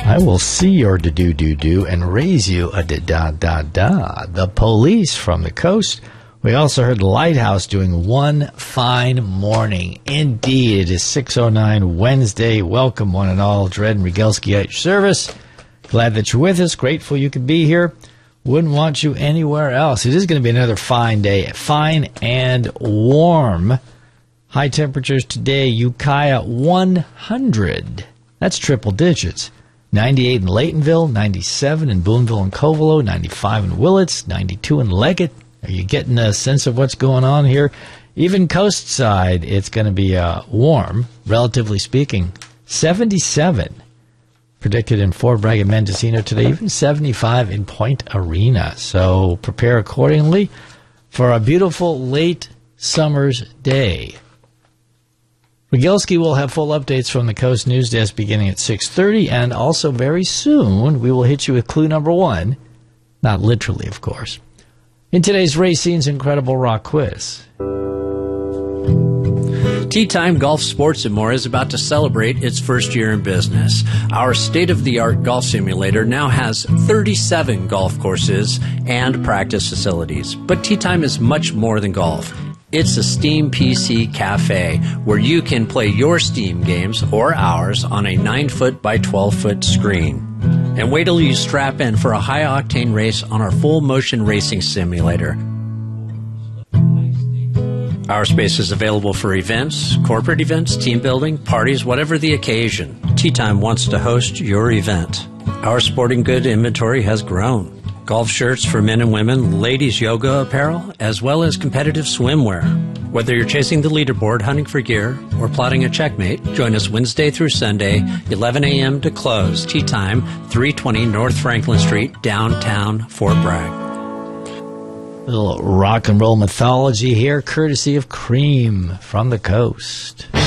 I will see your do-do-do-do and raise you a da-da-da-da. The Police from the coast. We also heard Lighthouse doing One Fine Morning. Indeed, it is 6:09 Wednesday. Welcome, one and all. Dred and Rigelski at your service. Glad that you're with us. Grateful you could be here. Wouldn't want you anywhere else. It is going to be another fine day. Fine and warm. High temperatures today. Ukiah 100. That's triple digits. 98 in Laytonville, 97 in Boonville and Covelo, 95 in Willits, 92 in Leggett. Are you getting a sense of what's going on here? Even coast side, it's going to be warm, relatively speaking. 77 predicted in Fort Bragg and Mendocino today, even 75 in Point Arena. So prepare accordingly for a beautiful late summer's day. Rigelski will have full updates from the Coast News Desk beginning at 6:30, and also very soon we will hit you with clue number one. Not literally, of course. In today's Racine's Incredible Rock Quiz. Tea Time Golf Sports & More is about to celebrate its first year in business. Our state-of-the-art golf simulator now has 37 golf courses and practice facilities. But Tea Time is much more than golf. It's a Steam PC cafe where you can play your Steam games or ours on a 9-foot by 12-foot screen. And wait till you strap in for a high-octane race on our full-motion racing simulator. Our space is available for events, corporate events, team building, parties, whatever the occasion. Tea Time wants to host your event. Our sporting good inventory has grown. Golf shirts for men and women, ladies yoga apparel, as well as competitive swimwear. Whether you're chasing the leaderboard, hunting for gear, or plotting a checkmate, join us Wednesday through Sunday, 11 a.m. to close. Tea Time, 320 North Franklin Street, downtown Fort Bragg. A little rock and roll mythology here, courtesy of Cream from the coast.